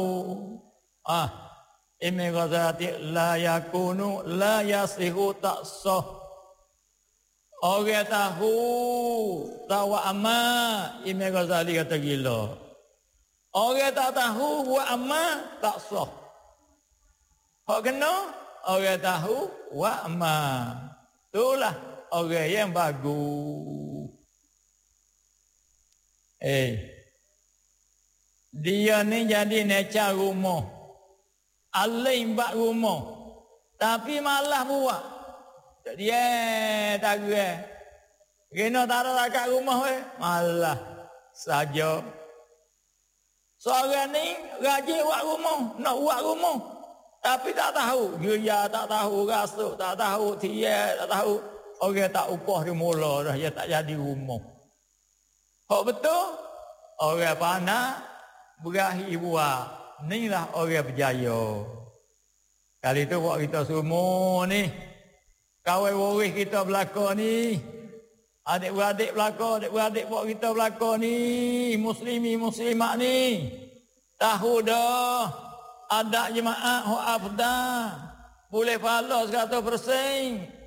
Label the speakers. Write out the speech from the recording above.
Speaker 1: Imam Ghazali la yakunu la yasihu tak sah. Orang tahu tawa amal, Imam Ghazali kata gila. Orang tak tahu buat amal tak sah. Hak kena orang tahu buat amal. Itulah orang yang bagus. Dia ni jadi neca rumah. Alim bak rumah. Tapi malah buat. Dia tak kira. Kena tak ada kat rumah malah saja. Seorang ni rajin buat rumah, nak buat rumah. Tapi tak tahu, dia tak tahu rasuk, tak tahu tiap, tak tahu. Orang tak upah dia mula dah, dia tak jadi rumah. Hak betul, orang pandai berakhir buat. Inilah orang berjaya. Kali itu buat kita semua ni, kawan waris kita belakang ni, adik-beradik belakang, adik-beradik buat kita belakang ni, muslimi muslimat ni, tahu dah ada jemaah hak afdal, boleh pahala 100%.